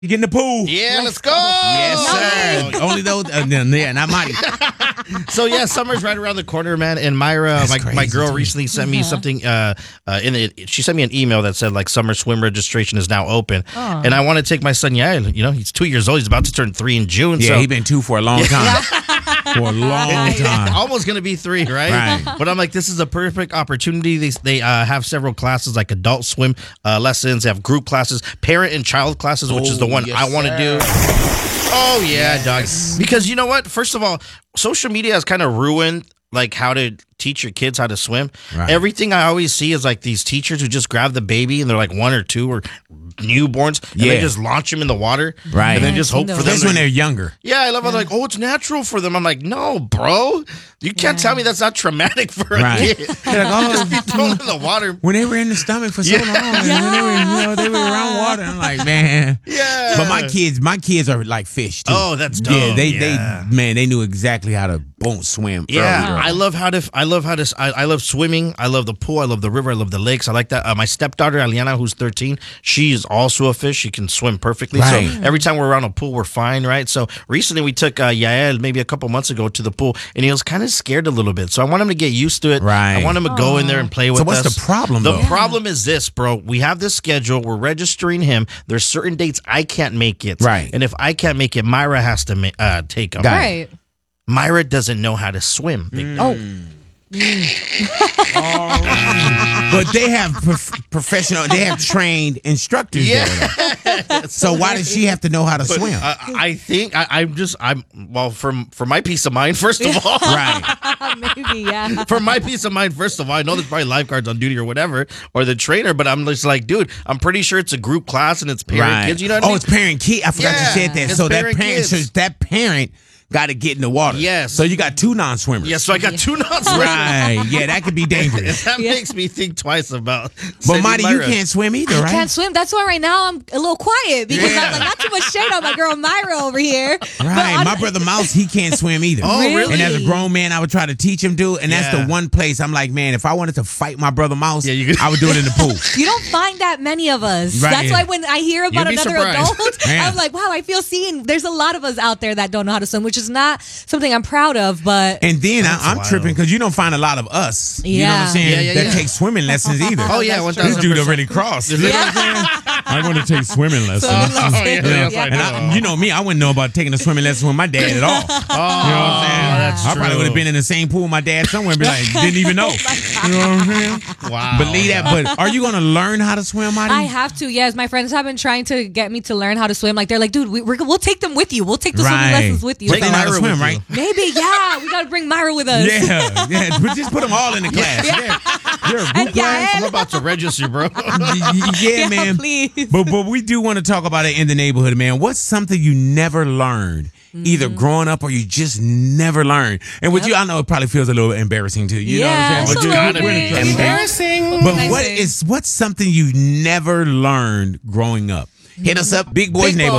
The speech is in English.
You get in the pool. Yeah, let's go. Yes, sir. Only those. Yeah, not mine. So yeah, summer's right around the corner, man. And Myra, my girl, recently sent me something. She sent me an email that said like summer swim registration is now open, and I want to take my son. Yeah, you know he's 2 years old. He's about to turn 3 in June. Yeah, so. he's been 2 for a long time. For a long time. Almost gonna be 3, right? But I'm like, this is a perfect opportunity. They have several classes like adult swim lessons. They have group classes, parent and child classes, which is the one I want to do. Oh yeah, dog. Because you know what? First of all, social media has kind of ruined like how to teach your kids how to swim. Everything I always see is like these teachers who just grab the baby and they're like 1 or 2 or newborns and they just launch them in the water. And then just hope for them. That's when they're younger. Yeah, I love how they're like, oh, it's natural for them. I'm like, no, bro. You can't tell me that's not traumatic for a kid. They're like, oh, just be thrown in the water. When they were in the stomach for so long, and they were around water. I'm like, man. Yeah. But my kids are like fish too. Oh, that's dope. Yeah, they knew exactly how to swim. Yeah, I love swimming. I love the pool. I love the river. I love the lakes. I like that. My stepdaughter, Aliana, who's 13, she is also a fish. She can swim perfectly. So every time we're around a pool, we're fine, right? So recently we took Yael maybe a couple months ago to the pool, and he was kind of scared a little bit. So I want him to get used to it. I want him to go in there and play with us. So what's the problem, though? The problem is this, bro. We have this schedule. We're registering him. There's certain dates I can't make it. And if I can't make it, Myra has to take him. Right. Myra doesn't know how to swim. But they have professional, they have trained instructors there. So why does she have to know how to swim? I think for my peace of mind, first of all. Maybe, yeah. For my peace of mind, first of all, I know there's probably lifeguards on duty or whatever, or the trainer, but I'm just like, dude, I'm pretty sure it's a group class and it's parent kids. You know what I mean? It's parent kid. I forgot you said that. So that parent got to get in the water. Yes. So you got 2 non-swimmers. Yes, so I got 2 non-swimmers. Right. Yeah, that could be dangerous. That makes me think twice about. But Marty, you can't swim either, right? I can't swim. That's why right now I'm a little quiet because I'm like, not too much shade on my girl Myra over here. Right. My brother Mouse, he can't swim either. Oh, really? And as a grown man, I would try to teach him to. And that's the one place I'm like, man, if I wanted to fight my brother Mouse, I would do it in the pool. You don't find that many of us. That's why when I hear about another adult, I'm like, wow, I feel seen. There's a lot of us out there that don't know how to swim, which is not something I'm proud of, but and then I'm tripping because you don't find a lot of us. You know what I'm saying? That take swimming lessons either. Oh yeah, this dude already crossed. You know what I'm saying? I want to take swimming lessons. And you know me, I wouldn't know about taking a swimming lesson with my dad at all. You know what I'm saying? I probably would have been in the same pool with my dad somewhere and be like, didn't even know. You know what I'm saying? Wow. Believe that. But are you going to learn how to swim, Marty? I have to. Yes, my friends have been trying to get me to learn how to swim. Like they're like, dude, we'll take them with you. We'll take the swimming lessons with you. Take them how to swim, right? Maybe, yeah. We got to bring Myra with us. Yeah. But just put them all in the class. You're a group class. I'm about to register, bro. Yeah, man. Please. But we do want to talk about it in the neighborhood, man. What's something you never learned? Either growing up or you just never learned. And with you, I know it probably feels a little embarrassing to you. You know what I'm saying? But you gotta be embarrassing. But what's something you never learned growing up? Hit us up, Big Boys Neighborhood.